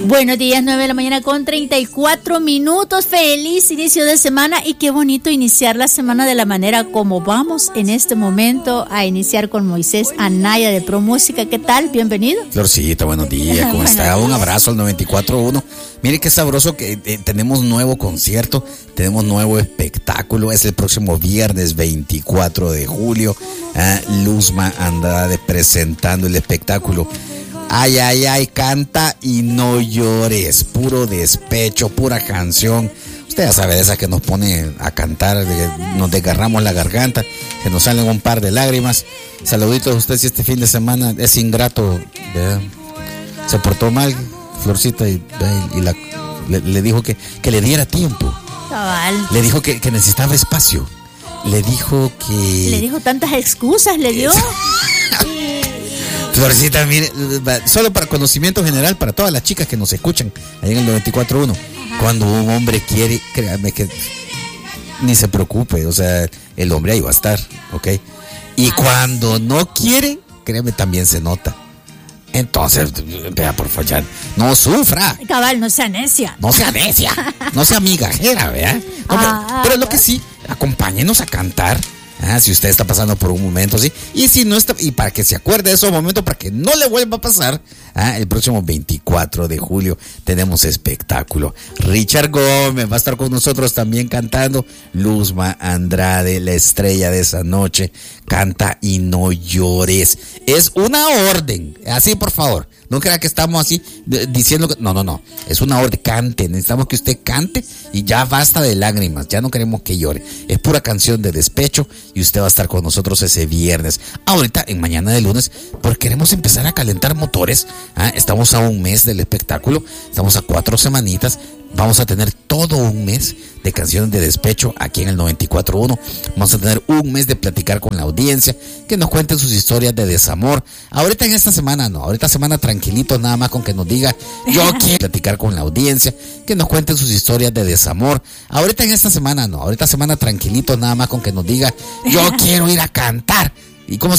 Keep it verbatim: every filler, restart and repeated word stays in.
Buenos días, nueve de la mañana con treinta y cuatro minutos. Feliz inicio de semana y qué bonito iniciar la semana de la manera como vamos en este momento a iniciar con Moisés Anaya de Pro Música. ¿Qué tal? Bienvenido. Florcita, buenos días. ¿Cómo está? Un abrazo al noventa y cuatro punto uno. Mire qué sabroso que eh, tenemos nuevo concierto, tenemos nuevo espectáculo. Es el próximo viernes veinticuatro de julio. Eh, Luzma Andrade presentando el espectáculo. Ay, ay, ay, canta y no llores, puro despecho, pura canción. Usted ya sabe de esa que nos pone a cantar, nos desgarramos la garganta, que nos salen un par de lágrimas. Saluditos a usted si este fin de semana es ingrato, ¿verdad? Se portó mal, Florcita, y, y la, le, le dijo que, que le diera tiempo. Cabal. Le dijo que, que necesitaba espacio. Le dijo que... Le dijo tantas excusas, le dio... Florcita, mire, solo para conocimiento general para todas las chicas que nos escuchan ahí en el noventa y cuatro punto uno. Cuando un hombre quiere, créanme que ni se preocupe, o sea, el hombre ahí va a estar, ¿ok? Y cuando no quiere, créanme, también se nota. Entonces, vea, por favor, no sufra. Cabal, no sea necia. No sea necia, no sea migajera, ¿vea? No, ah, pero, pero lo que sí, acompáñenos a cantar. Ah, si usted está pasando por un momento así, y si no está, y para que se acuerde de esos momentos, para que no le vuelva a pasar, ah, el próximo veinticuatro de julio tenemos espectáculo. Richard Gómez va a estar con nosotros también cantando. Luzma Andrade, la estrella de esa noche, canta y no llores. Es una orden, así por favor. No crea que estamos así diciendo que... No, no, no. Es una orden. Cante. Necesitamos que usted cante y ya basta de lágrimas. Ya no queremos que llore. Es pura canción de despecho y usted va a estar con nosotros ese viernes. Ahorita, en mañana de lunes, porque queremos empezar a calentar motores. ¿Ah? Estamos a un mes del espectáculo. Estamos a cuatro semanitas. Vamos a tener todo un mes de canciones de despecho aquí en el noventa y cuatro punto uno. Vamos a tener un mes de platicar con la audiencia, que nos cuenten sus historias de desamor. Ahorita en esta semana no, ahorita semana tranquilitos, nada más con que nos diga, yo quiero platicar con la audiencia, que nos cuenten sus historias de desamor. Ahorita en esta semana no, ahorita semana tranquilitos, nada más con que nos diga, yo quiero ir a cantar. ¿Y cómo,